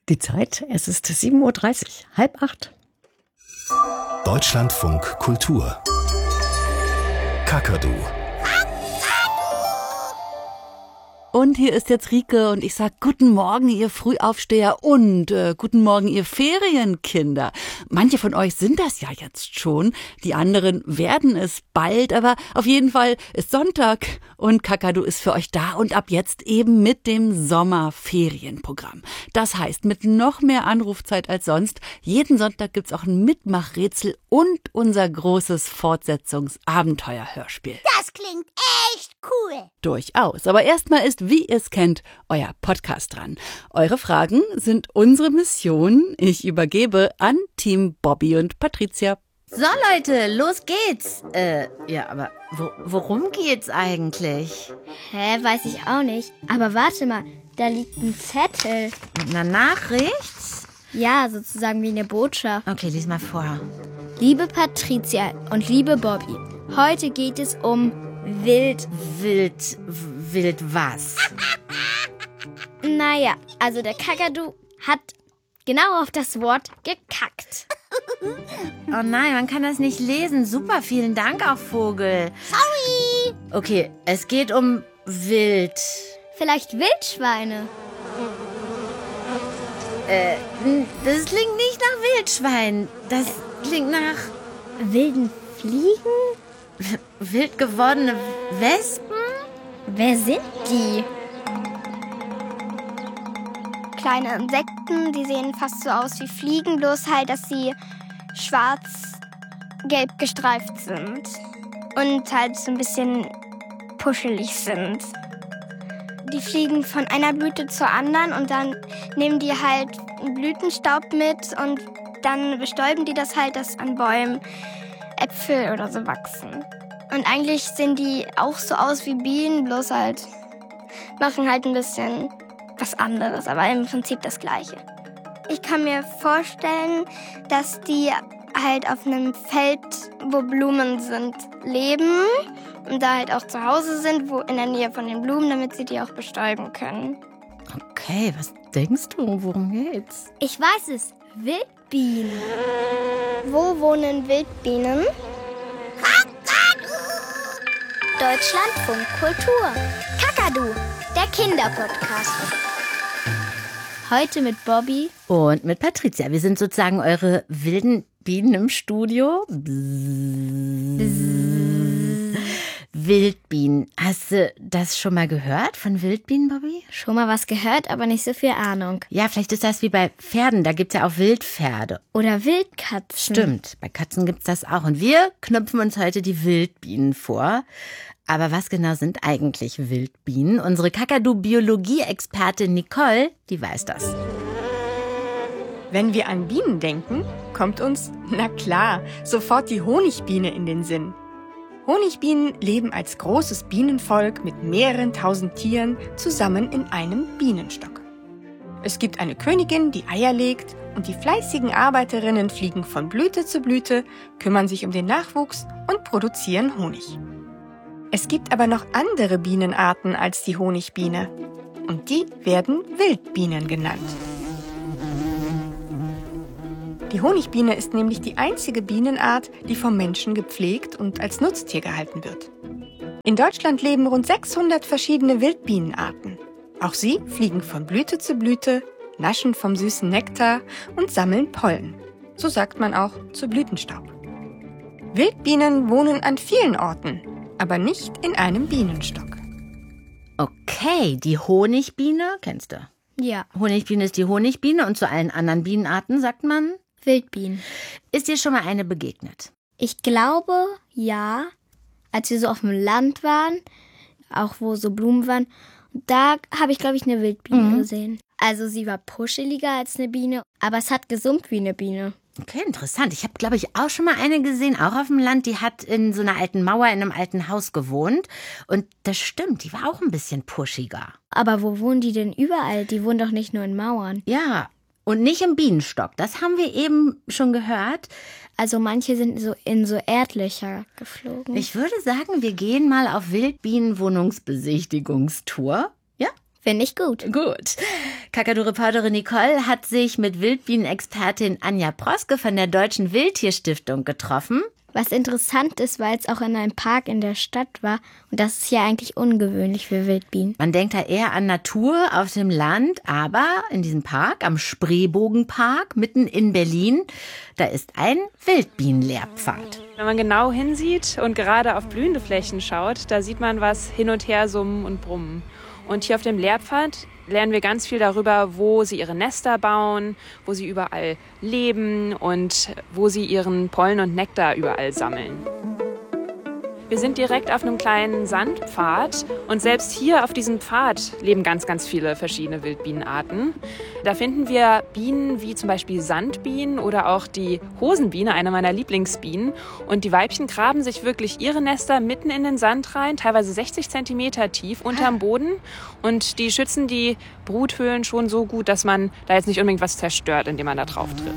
Die Zeit, es ist 7:30 Uhr, 7:30. Deutschlandfunk Kultur. Kakadu. Und hier ist jetzt Rike und ich sag guten Morgen, ihr Frühaufsteher und guten Morgen, ihr Ferienkinder. Manche von euch sind das ja jetzt schon, die anderen werden es bald, aber auf jeden Fall ist Sonntag und Kakadu ist für euch da und ab jetzt eben mit dem Sommerferienprogramm. Das heißt, mit noch mehr Anrufzeit als sonst. Jeden Sonntag gibt's auch ein Mitmachrätsel und unser großes Fortsetzungsabenteuerhörspiel. Das klingt echt cool. Durchaus. Aber erstmal ist, wie ihr es kennt, euer Podcast dran. Eure Fragen sind unsere Mission. Ich übergebe an Team Bobby und Patricia. So Leute, los geht's. Aber worum geht's eigentlich? Weiß ich auch nicht. Aber warte mal, da liegt ein Zettel. Mit einer Nachricht? Ja, sozusagen wie eine Botschaft. Okay, lies mal vor. Liebe Patricia und liebe Bobby, heute geht es um Wild was? Naja, also der Kakadu hat genau auf das Wort gekackt. Oh nein, man kann das nicht lesen. Super, vielen Dank auch, Vogel. Sorry. Okay, es geht um Wild. Vielleicht Wildschweine. Das klingt nicht nach Wildschwein. Das klingt nach Wilden Fliegen? wild gewordene Wespen? Wer sind die? Kleine Insekten, die sehen fast so aus wie Fliegen, bloß halt, dass sie schwarz-gelb gestreift sind. Und halt so ein bisschen puschelig sind. Die fliegen von einer Blüte zur anderen und dann nehmen die halt Blütenstaub mit und dann bestäuben die das halt, dass an Bäumen Äpfel oder so wachsen. Und eigentlich sehen die auch so aus wie Bienen, bloß halt machen halt ein bisschen was anderes, aber im Prinzip das Gleiche. Ich kann mir vorstellen, dass die halt auf einem Feld, wo Blumen sind, leben und da halt auch zu Hause sind, wo in der Nähe von den Blumen, damit sie die auch bestäuben können. Okay, was denkst du? Worum geht's? Ich weiß es. Wildbienen. Wo wohnen Wildbienen? Deutschlandfunk Kultur. Kakadu, der Kinderpodcast. Heute mit Bobby und mit Patricia. Wir sind sozusagen eure wilden Bienen im Studio. Wildbienen. Hast du das schon mal gehört von Wildbienen, Bobby? Schon mal was gehört, aber nicht so viel Ahnung. Ja, vielleicht ist das wie bei Pferden. Da gibt's ja auch Wildpferde. Oder Wildkatzen. Stimmt, bei Katzen gibt's das auch. Und wir knüpfen uns heute die Wildbienen vor. Aber was genau sind eigentlich Wildbienen? Unsere Kakadu-Biologie-Expertin Nicole, die weiß das. Wenn wir an Bienen denken, kommt uns, na klar, sofort die Honigbiene in den Sinn. Honigbienen leben als großes Bienenvolk mit mehreren tausend Tieren zusammen in einem Bienenstock. Es gibt eine Königin, die Eier legt, und die fleißigen Arbeiterinnen fliegen von Blüte zu Blüte, kümmern sich um den Nachwuchs und produzieren Honig. Es gibt aber noch andere Bienenarten als die Honigbiene. Und die werden Wildbienen genannt. Die Honigbiene ist nämlich die einzige Bienenart, die vom Menschen gepflegt und als Nutztier gehalten wird. In Deutschland leben rund 600 verschiedene Wildbienenarten. Auch sie fliegen von Blüte zu Blüte, naschen vom süßen Nektar und sammeln Pollen. So sagt man auch zu Blütenstaub. Wildbienen wohnen an vielen Orten, aber nicht in einem Bienenstock. Okay, die Honigbiene, kennst du? Ja. Honigbiene ist die Honigbiene und zu allen anderen Bienenarten sagt man Wildbienen. Ist dir schon mal eine begegnet? Ich glaube, ja. Als wir so auf dem Land waren, auch wo so Blumen waren, da habe ich, glaube ich, eine Wildbiene gesehen. Also sie war puscheliger als eine Biene, aber es hat gesummt wie eine Biene. Okay, interessant. Ich habe, glaube ich, auch schon mal eine gesehen, auch auf dem Land. Die hat in so einer alten Mauer in einem alten Haus gewohnt. Und das stimmt, die war auch ein bisschen puschiger. Aber wo wohnen die denn überall? Die wohnen doch nicht nur in Mauern. Ja, und nicht im Bienenstock. Das haben wir eben schon gehört. Also manche sind so in so Erdlöcher geflogen. Ich würde sagen, wir gehen mal auf Wildbienenwohnungsbesichtigungstour. Ja? Finde ich gut. Gut. Kakadu-Reporterin Nicole hat sich mit Wildbienenexpertin Anja Proske von der Deutschen Wildtierstiftung getroffen. Was interessant ist, weil es auch in einem Park in der Stadt war. Und das ist ja eigentlich ungewöhnlich für Wildbienen. Man denkt da eher an Natur auf dem Land, aber in diesem Park, am Spreebogenpark, mitten in Berlin, da ist ein Wildbienenlehrpfad. Wenn man genau hinsieht und gerade auf blühende Flächen schaut, da sieht man was hin und her summen und brummen. Und hier auf dem Lehrpfad lernen wir ganz viel darüber, wo sie ihre Nester bauen, wo sie überall leben und wo sie ihren Pollen und Nektar überall sammeln. Wir sind direkt auf einem kleinen Sandpfad und selbst hier auf diesem Pfad leben ganz, ganz viele verschiedene Wildbienenarten. Da finden wir Bienen wie zum Beispiel Sandbienen oder auch die Hosenbiene, eine meiner Lieblingsbienen. Und die Weibchen graben sich wirklich ihre Nester mitten in den Sand rein, teilweise 60 Zentimeter tief unterm Boden. Und die schützen die Bruthöhlen schon so gut, dass man da jetzt nicht unbedingt was zerstört, indem man da drauf tritt.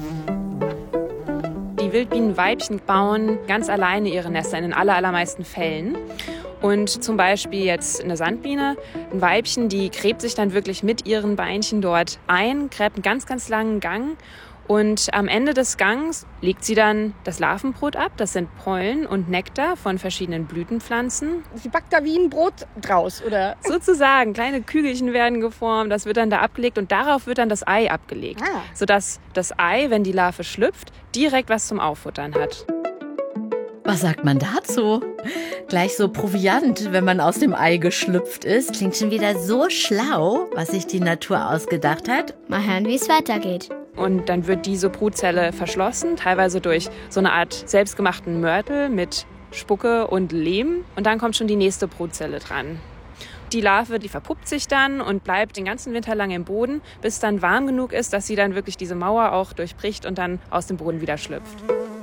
Die Wildbienenweibchen bauen ganz alleine ihre Nester in den allermeisten Fällen. Und zum Beispiel jetzt eine Sandbiene, ein Weibchen, die gräbt sich dann wirklich mit ihren Beinchen dort ein, gräbt einen ganz, ganz langen Gang. Und am Ende des Gangs legt sie dann das Larvenbrot ab. Das sind Pollen und Nektar von verschiedenen Blütenpflanzen. Sie backt da wie ein Brot draus, oder? Sozusagen, kleine Kügelchen werden geformt, das wird dann da abgelegt und darauf wird dann das Ei abgelegt. Sodass das Ei, wenn die Larve schlüpft, direkt was zum Auffuttern hat. Was sagt man dazu? Gleich so Proviant, wenn man aus dem Ei geschlüpft ist. Klingt schon wieder so schlau, was sich die Natur ausgedacht hat. Mal hören, wie es weitergeht. Und dann wird diese Brutzelle verschlossen, teilweise durch so eine Art selbstgemachten Mörtel mit Spucke und Lehm. Und dann kommt schon die nächste Brutzelle dran. Die Larve, die verpuppt sich dann und bleibt den ganzen Winter lang im Boden, bis dann warm genug ist, dass sie dann wirklich diese Mauer auch durchbricht und dann aus dem Boden wieder schlüpft.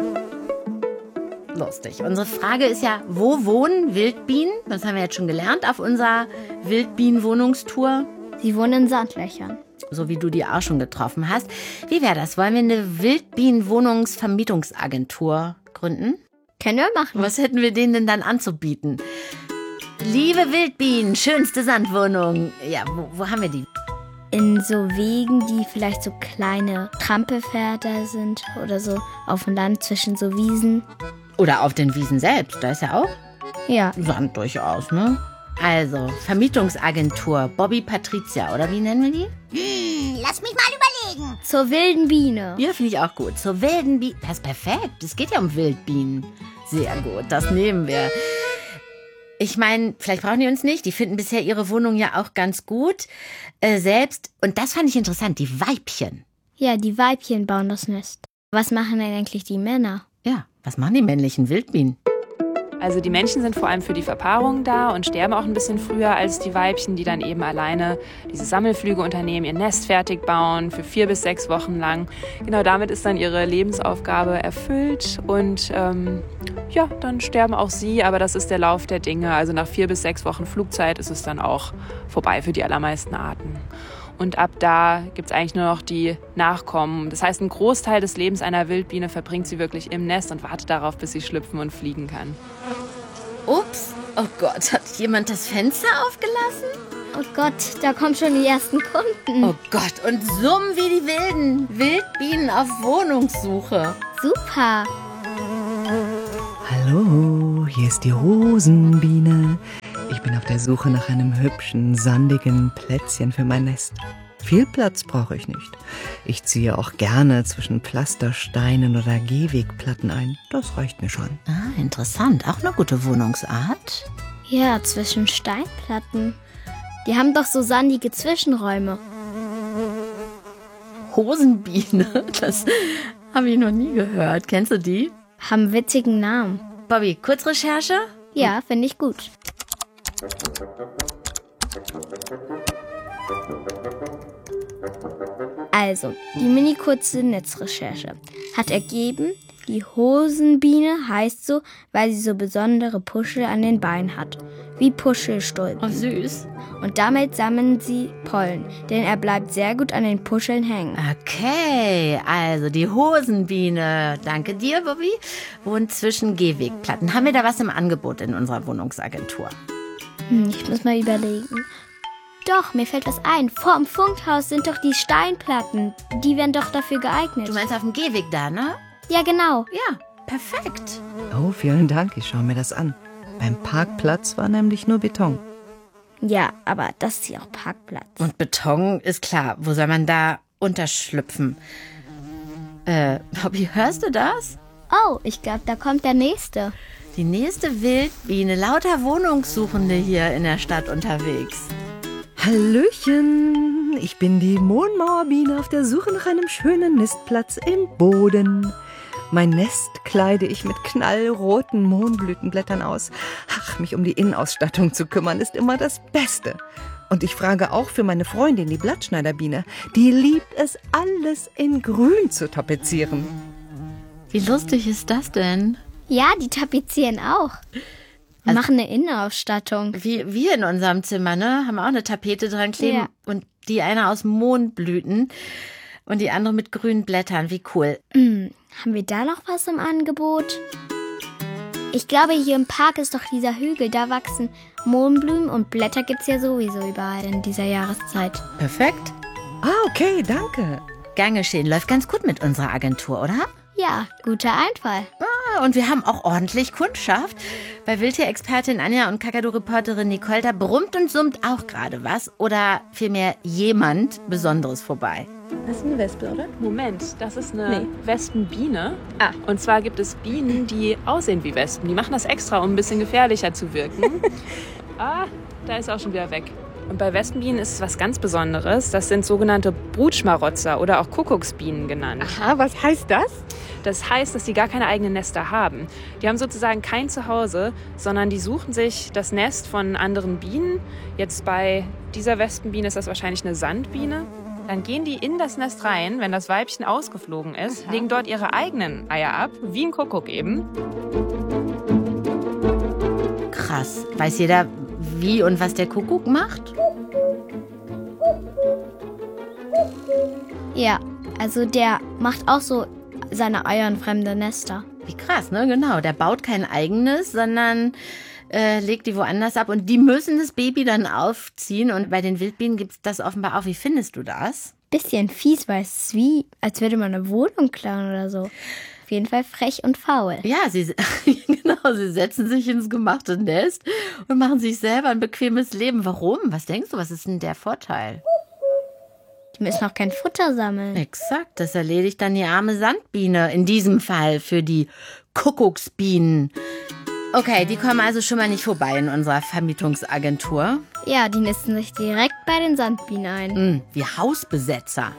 Lustig. Unsere Frage ist ja, wo wohnen Wildbienen? Das haben wir jetzt schon gelernt auf unserer Wildbienenwohnungstour. Sie wohnen in Sandlöchern. So wie du die auch schon getroffen hast. Wie wäre das? Wollen wir eine Wildbienenwohnungsvermietungsagentur gründen? Können wir machen. Was hätten wir denen denn dann anzubieten? Liebe Wildbienen, schönste Sandwohnung. Ja, wo haben wir die? In so Wegen, die vielleicht so kleine Trampelfelder sind oder so auf dem Land zwischen so Wiesen. Oder auf den Wiesen selbst, da ist ja auch Ja. Sand durchaus, ne? Also, Vermietungsagentur, Bobby Patricia, oder wie nennen wir die? Lass mich mal überlegen. Zur wilden Biene. Ja, finde ich auch gut. Zur wilden Biene. Das ist perfekt. Es geht ja um Wildbienen. Sehr gut, das nehmen wir. Ich meine, vielleicht brauchen die uns nicht. Die finden bisher ihre Wohnung ja auch ganz gut selbst. Und das fand ich interessant, die Weibchen. Ja, die Weibchen bauen das Nest. Was machen denn eigentlich die Männer? Ja, was machen die männlichen Wildbienen? Also die Männchen sind vor allem für die Verpaarung da und sterben auch ein bisschen früher als die Weibchen, die dann eben alleine diese Sammelflüge unternehmen, ihr Nest fertig bauen für 4 bis 6 Wochen lang. Genau damit ist dann ihre Lebensaufgabe erfüllt und ja, dann sterben auch sie, aber das ist der Lauf der Dinge. Also nach 4 bis 6 Wochen Flugzeit ist es dann auch vorbei für die allermeisten Arten. Und ab da gibt es eigentlich nur noch die Nachkommen. Das heißt, ein Großteil des Lebens einer Wildbiene verbringt sie wirklich im Nest und wartet darauf, bis sie schlüpfen und fliegen kann. Ups, oh Gott, hat jemand das Fenster aufgelassen? Oh Gott, da kommen schon die ersten Kunden. Oh Gott, und summen wie die Wilden. Wildbienen auf Wohnungssuche. Super. Hallo, hier ist die Rosenbiene. Ich bin auf der Suche nach einem hübschen, sandigen Plätzchen für mein Nest. Viel Platz brauche ich nicht. Ich ziehe auch gerne zwischen Pflastersteinen oder Gehwegplatten ein. Das reicht mir schon. Ah, interessant. Auch eine gute Wohnungsart. Ja, zwischen Steinplatten. Die haben doch so sandige Zwischenräume. Hosenbiene, das habe ich noch nie gehört. Kennst du die? Haben witzigen Namen. Bobby, Kurzrecherche? Ja, finde ich gut. Also, die mini-kurze Netzrecherche hat ergeben, die Hosenbiene heißt so, weil sie so besondere Puschel an den Beinen hat, wie Puschelstulpen. Oh, süß. Und damit sammeln sie Pollen, denn er bleibt sehr gut an den Puscheln hängen. Okay, also die Hosenbiene, danke dir, Bobby, wohnt zwischen Gehwegplatten. Haben wir da was im Angebot in unserer Wohnungsagentur? Ich muss mal überlegen. Doch, mir fällt was ein. Vor dem Funkhaus sind doch die Steinplatten. Die wären doch dafür geeignet. Du meinst auf dem Gehweg da, ne? Ja, genau. Ja, perfekt. Oh, vielen Dank, ich schaue mir das an. Beim Parkplatz war nämlich nur Beton. Ja, aber das ist ja auch Parkplatz. Und Beton ist klar. Wo soll man da unterschlüpfen? Bobby, hörst du das? Oh, ich glaube, da kommt der Nächste. Die nächste Wildbiene, lauter Wohnungssuchende hier in der Stadt unterwegs. Hallöchen, ich bin die Mondmauerbiene auf der Suche nach einem schönen Nistplatz im Boden. Mein Nest kleide ich mit knallroten Mohnblütenblättern aus. Ach, mich um die Innenausstattung zu kümmern, ist immer das Beste. Und ich frage auch für meine Freundin, die Blattschneiderbiene. Die liebt es, alles in Grün zu tapezieren. Wie lustig ist das denn? Ja, die tapezieren auch. Machen eine Innenausstattung. Wie wir in unserem Zimmer, ne? Haben auch eine Tapete dran kleben. Ja. Und die eine aus Mohnblüten und die andere mit grünen Blättern. Wie cool. Haben wir da noch was im Angebot? Ich glaube, hier im Park ist doch dieser Hügel. Da wachsen Mohnblumen und Blätter gibt's ja sowieso überall in dieser Jahreszeit. Perfekt. Ah, okay, danke. Gern geschehen. Läuft ganz gut mit unserer Agentur, oder? Ja, guter Einfall. Und wir haben auch ordentlich Kundschaft. Bei Wildtierexpertin Anja und Kakadu-Reporterin Nicole, da brummt und summt auch gerade was. Oder vielmehr jemand Besonderes vorbei. Das ist eine Wespe, oder? Moment, das ist eine Wespenbiene. Und zwar gibt es Bienen, die aussehen wie Wespen. Die machen das extra, um ein bisschen gefährlicher zu wirken. Da ist auch schon wieder weg. Und bei Wespenbienen ist es was ganz Besonderes. Das sind sogenannte Brutschmarotzer oder auch Kuckucksbienen genannt. Aha, was heißt das? Das heißt, dass sie gar keine eigenen Nester haben. Die haben sozusagen kein Zuhause, sondern die suchen sich das Nest von anderen Bienen. Jetzt bei dieser Wespenbiene ist das wahrscheinlich eine Sandbiene. Dann gehen die in das Nest rein, wenn das Weibchen ausgeflogen ist, legen dort ihre eigenen Eier ab, wie ein Kuckuck eben. Krass. Weiß jeder, wie und was der Kuckuck macht? Ja, also der macht auch so seine Eier in fremde Nester. Wie krass, ne? Genau. Der baut kein eigenes, sondern legt die woanders ab. Und die müssen das Baby dann aufziehen. Und bei den Wildbienen gibt es das offenbar auch. Wie findest du das? Bisschen fies, weil es ist wie, als würde man eine Wohnung klauen oder so. Auf jeden Fall frech und faul. Ja, genau, sie setzen sich ins gemachte Nest und machen sich selber ein bequemes Leben. Warum? Was denkst du, was ist denn der Vorteil? Die müssen auch kein Futter sammeln. Exakt, das erledigt dann die arme Sandbiene. In diesem Fall für die Kuckucksbienen. Okay, die kommen also schon mal nicht vorbei in unserer Vermietungsagentur. Ja, die nisten sich direkt bei den Sandbienen ein. Wie Hausbesetzer.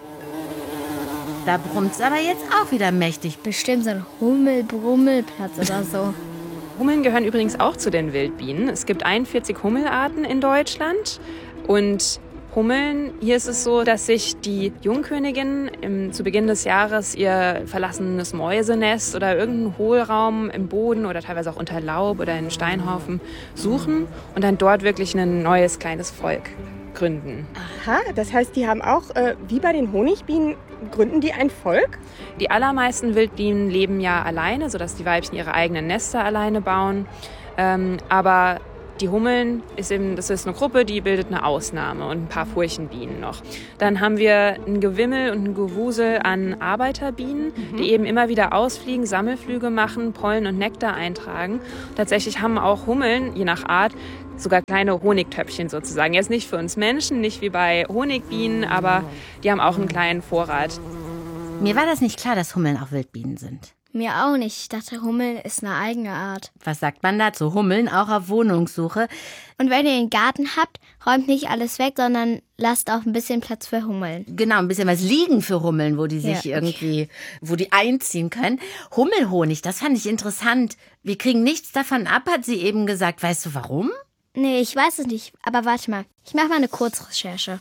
Da brummt's aber jetzt auch wieder mächtig. Bestimmt so ein Hummel-Brummelplatz oder so. Hummeln gehören übrigens auch zu den Wildbienen. Es gibt 41 Hummelarten in Deutschland. Und Hummeln, hier ist es so, dass sich die Jungkönigin zu Beginn des Jahres ihr verlassenes Mäusenest oder irgendeinen Hohlraum im Boden oder teilweise auch unter Laub oder in Steinhaufen suchen und dann dort wirklich ein neues kleines Volk gründen. Aha, das heißt, die haben auch, wie bei den Honigbienen, gründen die ein Volk? Die allermeisten Wildbienen leben ja alleine, sodass die Weibchen ihre eigenen Nester alleine bauen. Aber die Hummeln das ist eine Gruppe, die bildet eine Ausnahme und ein paar Furchenbienen noch. Dann haben wir ein Gewimmel und ein Gewusel an Arbeiterbienen, die eben immer wieder ausfliegen, Sammelflüge machen, Pollen und Nektar eintragen. Tatsächlich haben auch Hummeln, je nach Art, sogar kleine Honigtöpfchen sozusagen. Jetzt nicht für uns Menschen, nicht wie bei Honigbienen, aber die haben auch einen kleinen Vorrat. Mir war das nicht klar, dass Hummeln auch Wildbienen sind. Mir auch nicht. Ich dachte, Hummeln ist eine eigene Art. Was sagt man dazu? Hummeln auch auf Wohnungssuche. Und wenn ihr einen Garten habt, räumt nicht alles weg, sondern lasst auch ein bisschen Platz für Hummeln. Genau, ein bisschen was liegen für Hummeln, wo die sich wo die einziehen können. Hummelhonig, das fand ich interessant. Wir kriegen nichts davon ab, hat sie eben gesagt. Weißt du warum? Nee, ich weiß es nicht. Aber warte mal. Ich mache mal eine Kurzrecherche.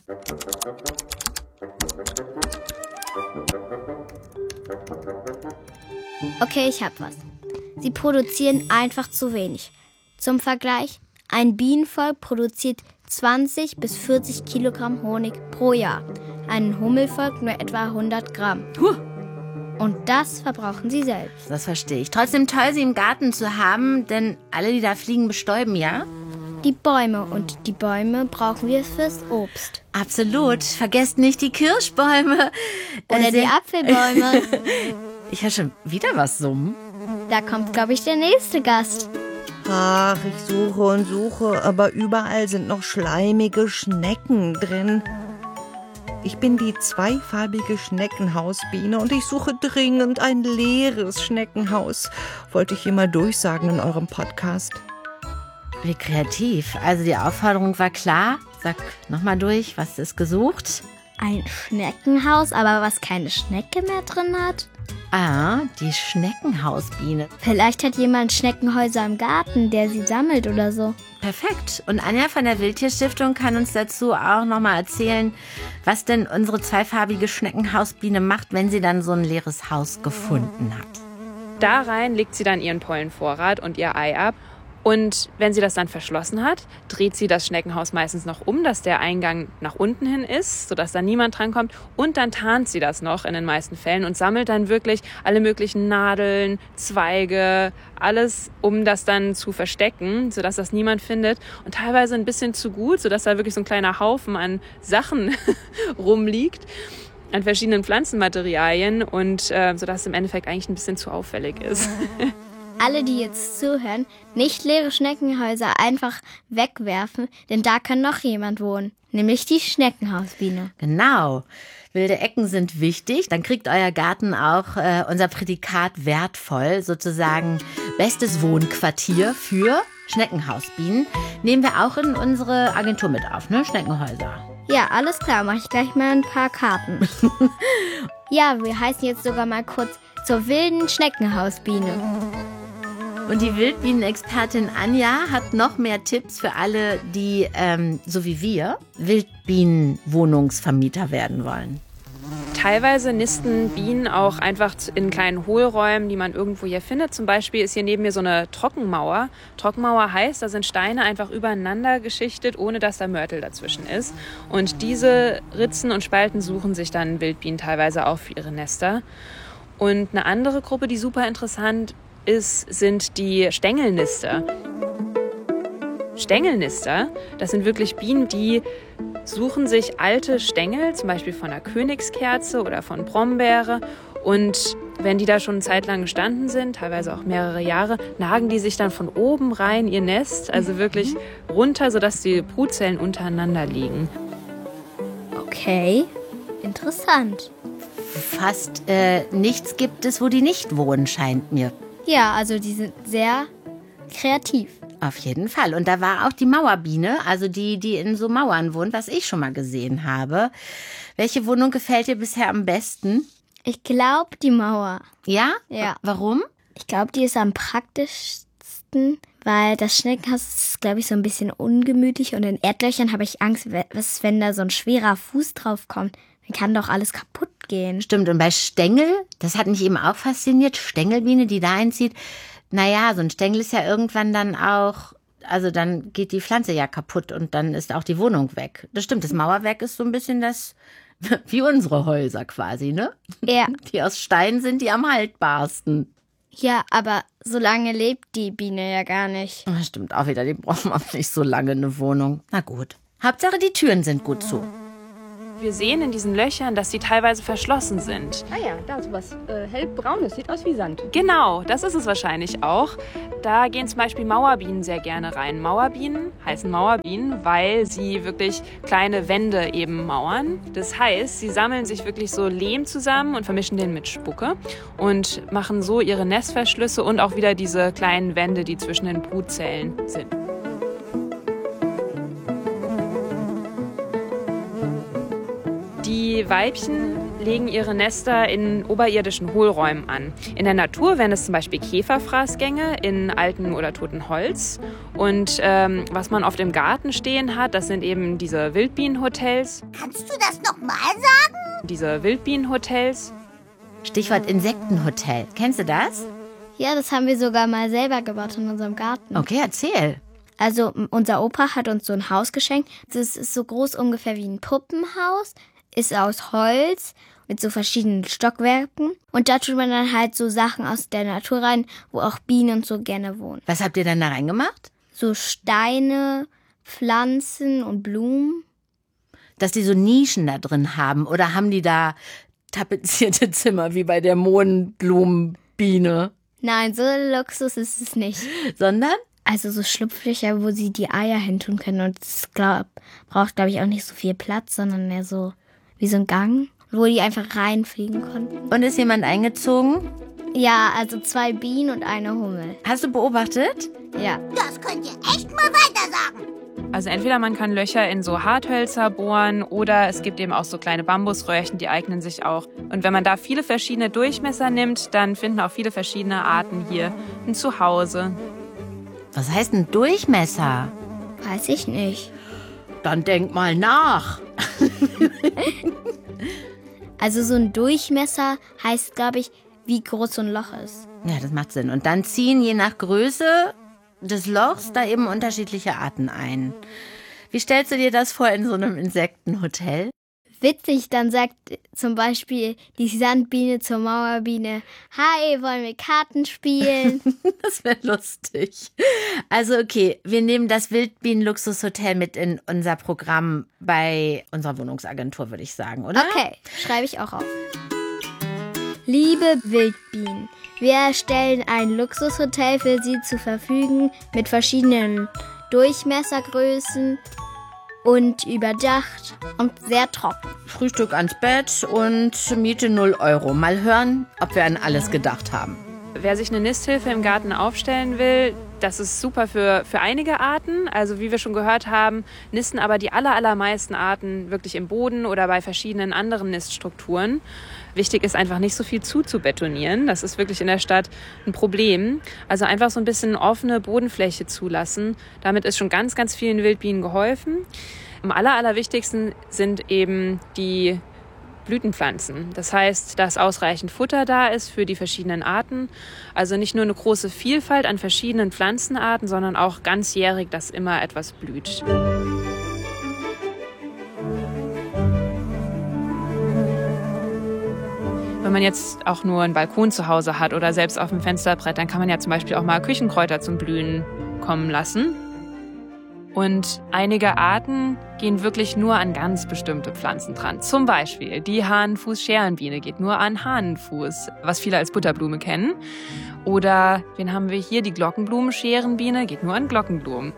Okay, ich hab was. Sie produzieren einfach zu wenig. Zum Vergleich, ein Bienenvolk produziert 20 bis 40 Kilogramm Honig pro Jahr. Ein Hummelvolk nur etwa 100 Gramm. Und das verbrauchen sie selbst. Das verstehe ich. Trotzdem toll, sie im Garten zu haben, denn alle, die da fliegen, bestäuben ja. Die Bäume. Und die Bäume brauchen wir fürs Obst. Absolut. Vergesst nicht die Kirschbäume. Oder die Apfelbäume. Ich höre schon wieder was summen. Da kommt, glaube ich, der nächste Gast. Ach, ich suche und suche, aber überall sind noch schleimige Schnecken drin. Ich bin die zweifarbige Schneckenhausbiene und ich suche dringend ein leeres Schneckenhaus. Wollte ich hier mal durchsagen in eurem Podcast. Wie kreativ. Also die Aufforderung war klar. Sag nochmal durch, was ist gesucht? Ein Schneckenhaus, aber was keine Schnecke mehr drin hat? Ah, die Schneckenhausbiene. Vielleicht hat jemand Schneckenhäuser im Garten, der sie sammelt oder so. Perfekt. Und Anja von der Wildtierstiftung kann uns dazu auch nochmal erzählen, was denn unsere zweifarbige Schneckenhausbiene macht, wenn sie dann so ein leeres Haus gefunden hat. Da rein legt sie dann ihren Pollenvorrat und ihr Ei ab. Und wenn sie das dann verschlossen hat, dreht sie das Schneckenhaus meistens noch um, dass der Eingang nach unten hin ist, sodass da niemand drankommt. Und dann tarnt sie das noch in den meisten Fällen und sammelt dann wirklich alle möglichen Nadeln, Zweige, alles, um das dann zu verstecken, sodass das niemand findet. Und teilweise ein bisschen zu gut, sodass da wirklich so ein kleiner Haufen an Sachen rumliegt, an verschiedenen Pflanzenmaterialien und sodass es im Endeffekt eigentlich ein bisschen zu auffällig ist. Alle, die jetzt zuhören, nicht leere Schneckenhäuser einfach wegwerfen, denn da kann noch jemand wohnen, nämlich die Schneckenhausbiene. Genau. Wilde Ecken sind wichtig. Dann kriegt euer Garten auch unser Prädikat wertvoll, sozusagen bestes Wohnquartier für Schneckenhausbienen. Nehmen wir auch in unsere Agentur mit auf, ne? Schneckenhäuser. Ja, alles klar, mache ich gleich mal ein paar Karten. Ja, wir heißen jetzt sogar mal kurz zur wilden Schneckenhausbiene. Und die Wildbienenexpertin Anja hat noch mehr Tipps für alle, die, so wie wir, Wildbienenwohnungsvermieter werden wollen. Teilweise nisten Bienen auch einfach in kleinen Hohlräumen, die man irgendwo hier findet. Zum Beispiel ist hier neben mir so eine Trockenmauer. Trockenmauer heißt, da sind Steine einfach übereinander geschichtet, ohne dass da Mörtel dazwischen ist. Und diese Ritzen und Spalten suchen sich dann Wildbienen teilweise auch für ihre Nester. Und eine andere Gruppe, die super interessant ist, sind die Stängelnister. Stängelnister, das sind wirklich Bienen, die suchen sich alte Stängel, zum Beispiel von einer Königskerze oder von Brombeere. Und wenn die da schon eine Zeit lang gestanden sind, teilweise auch mehrere Jahre, nagen die sich dann von oben rein ihr Nest, also wirklich runter, sodass die Brutzellen untereinander liegen. Okay, interessant. Fast nichts gibt es, wo die nicht wohnen, scheint mir. Ja, also die sind sehr kreativ. Auf jeden Fall. Und da war auch die Mauerbiene, also die in so Mauern wohnt, was ich schon mal gesehen habe. Welche Wohnung gefällt dir bisher am besten? Ich glaube, die Mauer. Ja? Ja. Warum? Ich glaube, die ist am praktischsten, weil das Schneckenhaus ist, glaube ich, so ein bisschen ungemütlich. Und in Erdlöchern habe ich Angst, was, wenn da so ein schwerer Fuß drauf kommt. Dann kann doch alles kaputt gehen. Stimmt. Und bei Stängel, das hat mich eben auch fasziniert, Stängelbiene, die da einzieht. Naja, so ein Stängel ist ja irgendwann dann auch, also dann geht die Pflanze ja kaputt und dann ist auch die Wohnung weg. Das stimmt, das Mauerwerk ist so ein bisschen das, wie unsere Häuser quasi, ne? Ja. Die aus Stein sind die am haltbarsten. Ja, aber so lange lebt die Biene ja gar nicht. Das stimmt auch wieder, die brauchen auch nicht so lange eine Wohnung. Na gut. Hauptsache, die Türen sind gut zu. Wir sehen in diesen Löchern, dass sie teilweise verschlossen sind. Ah ja, da ist was hellbraunes, sieht aus wie Sand. Genau, das ist es wahrscheinlich auch. Da gehen zum Beispiel Mauerbienen sehr gerne rein. Mauerbienen heißen Mauerbienen, weil sie wirklich kleine Wände eben mauern. Das heißt, sie sammeln sich wirklich so Lehm zusammen und vermischen den mit Spucke und machen so ihre Nestverschlüsse und auch wieder diese kleinen Wände, die zwischen den Brutzellen sind. Die Weibchen legen ihre Nester in oberirdischen Hohlräumen an. In der Natur wären es zum Beispiel Käferfraßgänge in altem oder totem Holz. Und was man oft im Garten stehen hat, das sind eben diese Wildbienenhotels. Kannst du das nochmal sagen? Diese Wildbienenhotels. Stichwort Insektenhotel. Kennst du das? Ja, das haben wir sogar mal selber gebaut in unserem Garten. Okay, erzähl. Also unser Opa hat uns so ein Haus geschenkt. Das ist so groß ungefähr wie ein Puppenhaus. Ist aus Holz mit so verschiedenen Stockwerken. Und da tut man dann halt so Sachen aus der Natur rein, wo auch Bienen und so gerne wohnen. Was habt ihr denn da reingemacht? so Steine, Pflanzen und Blumen. Dass die so Nischen da drin haben? Oder haben die da tapezierte Zimmer wie bei der Mohnblumenbiene? Nein, so Luxus ist es nicht. Sondern? Also so Schlupflöcher, wo sie die Eier hintun können. Und es braucht, glaube ich, auch nicht so viel Platz, sondern mehr so wie so ein Gang, wo die einfach reinfliegen konnten. Und ist jemand eingezogen? Ja, also 2 Bienen und eine Hummel. Hast du beobachtet? Ja. Das könnt ihr echt mal weiter sagen. Also entweder man kann Löcher in so Harthölzer bohren oder es gibt eben auch so kleine Bambusröhrchen, die eignen sich auch. Und wenn man da viele verschiedene Durchmesser nimmt, dann finden auch viele verschiedene Arten hier ein Zuhause. Was heißt ein Durchmesser? Weiß ich nicht. Dann denk mal nach. Also so ein Durchmesser heißt, glaube ich, wie groß so ein Loch ist. Ja, das macht Sinn. Und dann ziehen je nach Größe des Lochs da eben unterschiedliche Arten ein. Wie stellst du dir das vor in so einem Insektenhotel? Witzig, dann sagt zum Beispiel die Sandbiene zur Mauerbiene, hi, wollen wir Karten spielen? Das wäre lustig. Also okay, wir nehmen das Wildbienen-Luxushotel mit in unser Programm bei unserer Wohnungsagentur, würde ich sagen, oder? Okay, schreibe ich auch auf. Liebe Wildbienen, wir erstellen ein Luxushotel für Sie zur Verfügung mit verschiedenen Durchmessergrößen und überdacht und sehr trocken. Frühstück ans Bett und Miete 0 €. Mal hören, ob wir an alles gedacht haben. Wer sich eine Nisthilfe im Garten aufstellen will, das ist super für einige Arten. Also wie wir schon gehört haben, nisten aber die allermeisten Arten wirklich im Boden oder bei verschiedenen anderen Niststrukturen. Wichtig ist einfach nicht so viel zubetonieren. Das ist wirklich in der Stadt ein Problem. Also einfach so ein bisschen offene Bodenfläche zulassen. Damit ist schon ganz vielen Wildbienen geholfen. Am allerwichtigsten sind eben die Blütenpflanzen. Das heißt, dass ausreichend Futter da ist für die verschiedenen Arten. Also nicht nur eine große Vielfalt an verschiedenen Pflanzenarten, sondern auch ganzjährig, dass immer etwas blüht. Wenn man jetzt auch nur einen Balkon zu Hause hat oder selbst auf dem Fensterbrett, dann kann man ja zum Beispiel auch mal Küchenkräuter zum Blühen kommen lassen. Und einige Arten gehen wirklich nur an ganz bestimmte Pflanzen dran. Zum Beispiel die Hahnenfuß-Scherenbiene geht nur an Hahnenfuß, was viele als Butterblume kennen. Oder wen haben wir hier? Die Glockenblumen-Scherenbiene geht nur an Glockenblumen.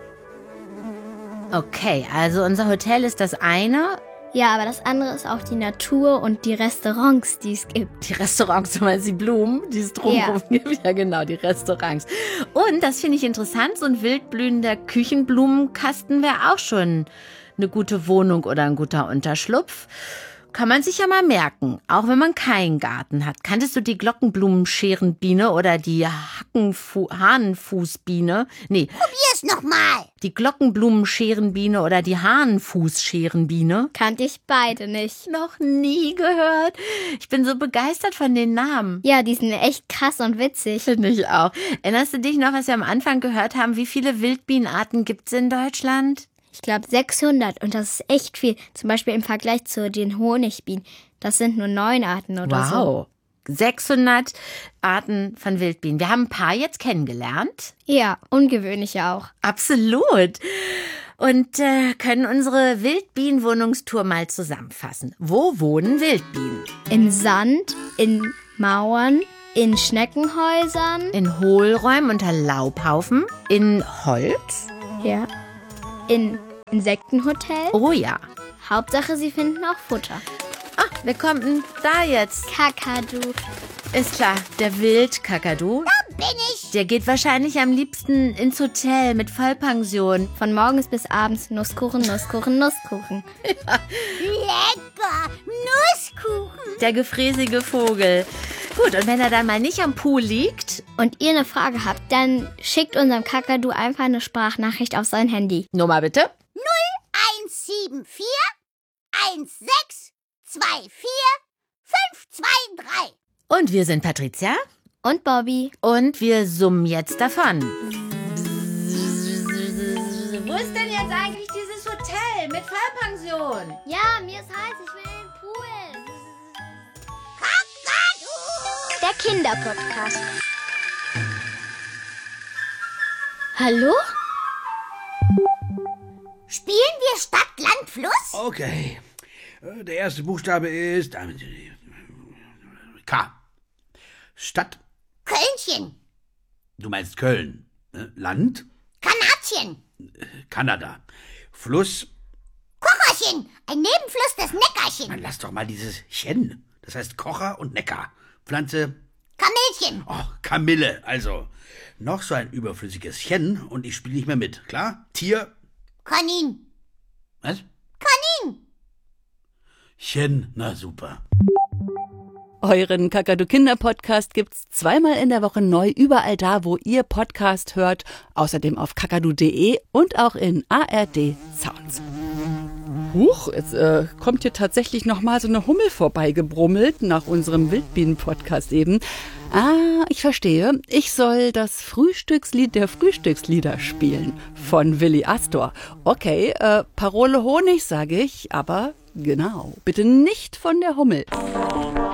Okay, also unser Hotel ist das eine. Ja, aber das andere ist auch die Natur und die Restaurants, die es gibt. Die Restaurants, du meinst die Blumen, die es drumherum gibt? Ja, genau, die Restaurants. Und, das finde ich interessant, so ein wildblühender Küchenblumenkasten wäre auch schon eine gute Wohnung oder ein guter Unterschlupf. Kann man sich ja mal merken, auch wenn man keinen Garten hat. Kanntest du die Glockenblumenscherenbiene oder die Hahnenfußbiene? Nee. Probier's nochmal. Die Glockenblumenscherenbiene oder die Hahnenfußscherenbiene? Kannte ich beide nicht. Noch nie gehört. Ich bin so begeistert von den Namen. Ja, die sind echt krass und witzig. Finde ich auch. Erinnerst du dich noch, was wir am Anfang gehört haben? Wie viele Wildbienenarten gibt es in Deutschland? Ich glaube 600 und das ist echt viel. Zum Beispiel im Vergleich zu den Honigbienen. Das sind nur 9 Arten oder so. Wow. 600 Arten von Wildbienen. Wir haben ein paar jetzt kennengelernt. Ja, ungewöhnlich auch. Absolut. Und können unsere Wildbienenwohnungstour mal zusammenfassen. Wo wohnen Wildbienen? In Sand, in Mauern, in Schneckenhäusern. In Hohlräumen unter Laubhaufen. In Holz. Ja. In Insektenhotel. Oh ja. Hauptsache, sie finden auch Futter. Ah, wer kommt denn da jetzt? Kakadu. Ist klar, der Wildkakadu. Da bin ich. Der geht wahrscheinlich am liebsten ins Hotel mit Vollpension. Von morgens bis abends Nusskuchen, Nusskuchen, Nusskuchen. Ja. Lecker. Nusskuchen. Der gefräßige Vogel. Gut, und wenn er dann mal nicht am Pool liegt und ihr eine Frage habt, dann schickt unserem Kakadu einfach eine Sprachnachricht auf sein Handy. Nummer bitte. 0174 1624 523. Und wir sind Patricia. Und Bobby. Und wir summen jetzt davon. Wo ist denn jetzt eigentlich dieses Hotel mit Vollpension? Ja, mir ist heiß, ich will in den Pool. Der Kinderpodcast. Hallo? wir Stadt, Land, Fluss? Okay. Der erste Buchstabe ist K. Stadt. Kölnchen. Du meinst Köln. Land. Kanatchen. Kanada. Fluss. Kocherchen. Ein Nebenfluss des Neckarchen. Man, lass doch mal dieses Chen. Das heißt Kocher und Neckar. Pflanze. Kamillchen. Oh, Kamille. Also, noch so ein überflüssiges Chen und ich spiele nicht mehr mit. Klar? Tier. Kanin. Was? Kanin. Chen. Na super. Euren Kakadu-Kinder-Podcast gibt's zweimal in der Woche neu, überall da, wo ihr Podcast hört. Außerdem auf kakadu.de und auch in ARD Sounds. Huch, jetzt kommt hier tatsächlich nochmal so eine Hummel vorbeigebrummelt nach unserem Wildbienen-Podcast eben. Ah, ich verstehe. Ich soll das Frühstückslied der Frühstückslieder spielen von Willi Astor. Okay, Parole Honig, sage ich, aber genau, bitte nicht von der Hummel.